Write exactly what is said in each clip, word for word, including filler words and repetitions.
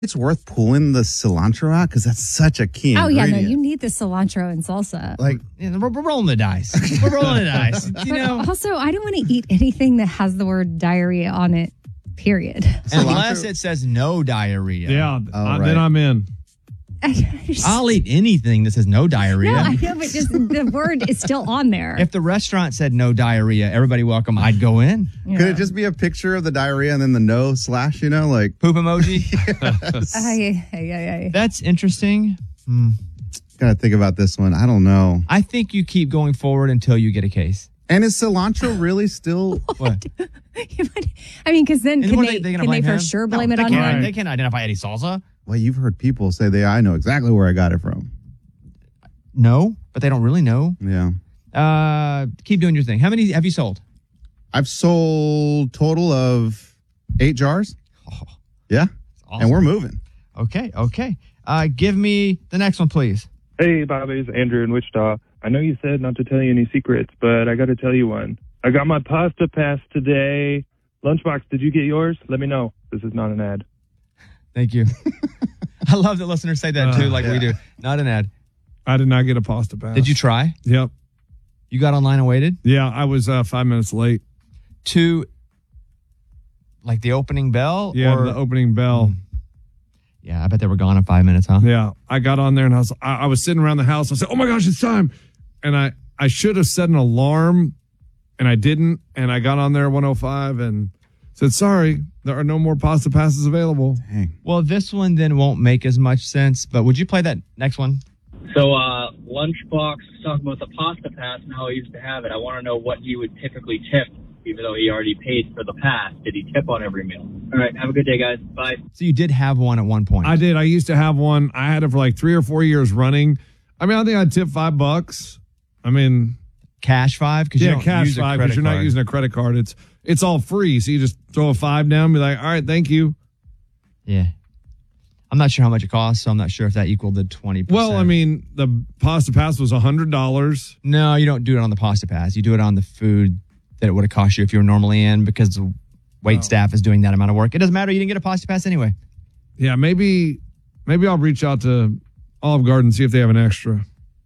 It's worth pulling the cilantro out because that's such a key Oh, ingredient. yeah, no, you need the cilantro and salsa. Like, yeah, we're, we're rolling the dice. We're rolling the dice. You but know, also, I don't want to eat anything that has the word diarrhea on it, period. unless it says no diarrhea. Yeah, Oh, I- right. then I'm in. I'll eat anything that says no diarrhea. No, I know, but just the word is still on there. If the restaurant said no diarrhea, everybody welcome, I'd go in. Yeah. could it just be a picture of the diarrhea and then the no slash, you know, like Poop emoji. Ay, ay, ay, ay. That's interesting. Hmm. gotta think about this one. I don't know. I think you keep going forward until you get a case. And is cilantro really still What? I mean, because then And can what are they, they, they gonna can they blame for him? sure No, blame they it on can't, him? They can't identify Eddie Salsa. Well, you've heard people say they I know exactly where I got it from. No, but they don't really know. Yeah. Uh, keep doing your thing. How many have you sold? I've sold total of eight jars. Oh, Yeah. awesome. And we're moving. Okay, okay. Uh, give me the next one, please. Hey, Bobby, it's Andrew in Wichita. I know you said not to tell you any secrets, but I got to tell you one. I got my pasta pass today. Lunchbox, did you get yours? Let me know. This is not an ad. Thank you. I love that listeners say that too, Uh, like we do. Not an ad. I did not get a pasta pass. Did you try? Yep. You got online and waited Yeah, I was uh, five minutes late. to like the opening bell? Yeah, or- the opening bell. Yeah, I bet they were gone in five minutes, huh? Yeah, I got on there and I was I, I was sitting around the house. I said, "Oh my gosh, it's time!" And I I should have set an alarm, and I didn't. And I got on there at one oh five and said, "Sorry, there are no more pasta passes available." Dang. Well, this one then won't make as much sense, but would you play that next one? So, uh, Lunchbox was talking about the pasta pass and how he used to have it. I want to know what he would typically tip, even though he already paid for the pass. Did he tip on every meal? All right, have a good day, guys. Bye. So you did have one at one point. I did. I used to have one. I had it for like three or four years running. I mean, I think I'd tip five bucks. I mean, Cash five? Because you yeah, don't cash use a five credit because you're not card. using a credit card. It's it's all free. So you just throw a five down and be like, "All right, thank you." Yeah. I'm not sure how much it costs, so I'm not sure if that equaled the twenty percent. Well, I mean, the pasta pass was one hundred dollars. No, you don't do it on the pasta pass. You do it on the food that it would have cost you if you were normally in because the wait Oh. staff is doing that amount of work. It doesn't matter. You didn't get a pasta pass anyway. Yeah, maybe maybe I'll reach out to Olive Garden and see if they have an extra.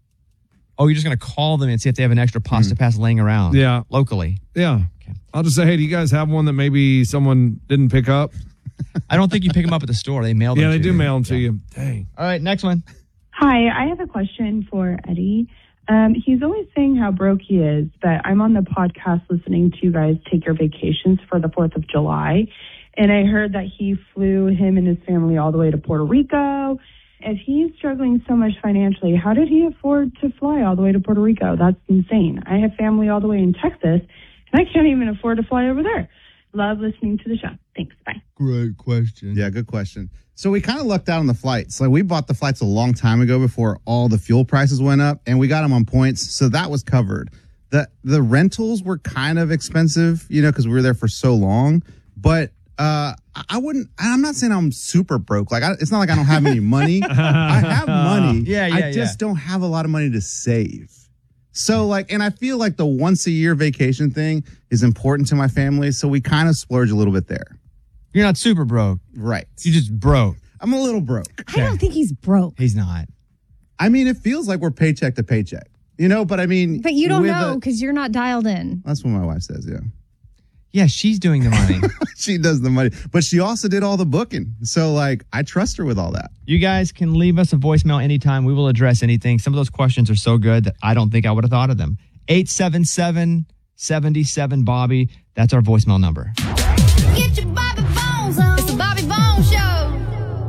Oh, you're just going to call them and see if they have an extra pasta pass laying around. Yeah. Locally. Yeah. Okay. I'll just say, hey, do you guys have one that maybe someone didn't pick up? I don't think you pick them up at the store. They mail them Yeah, to they do you. mail them to Yeah. you. Dang. All right, next one. Hi, I have a question for Eddie. Um, he's always saying how broke he is, but I'm on the podcast listening to you guys take your vacations for the fourth of July. And I heard that he flew him and his family all the way to Puerto Rico. If he's struggling so much financially, how did he afford to fly all the way to Puerto Rico? That's insane. I have family all the way in Texas, and I can't even afford to fly over there. Love listening to the show. Thanks. Bye. Great question. Yeah, good question. So we kind of lucked out on the flights. Like we bought the flights a long time ago before all the fuel prices went up, and we got them on points, so that was covered. The the rentals were kind of expensive, you know, because we were there for so long. But uh, I wouldn't. I'm not saying I'm super broke. Like I, it's not like I don't have any money. I have money. Yeah, yeah, I just don't have a lot of money to save. So like, and I feel like the once a year vacation thing is important to my family, so we kind of splurge a little bit there. You're not super broke. Right. You just broke. I'm a little broke. I don't think he's broke. He's not. I mean, it feels like we're paycheck to paycheck, you know, but I mean. But you don't with know a- because you're not dialed in. That's what my wife says, yeah. Yeah, she's doing the money. She does the money, but she also did all the booking. So, like, I trust her with all that. You guys can leave us a voicemail anytime. We will address anything. Some of those questions are so good that I don't think I would have thought of them. eight seven seven, seven seven, Bobby. That's our voicemail number. Get your Bobby Bones on. It's the Bobby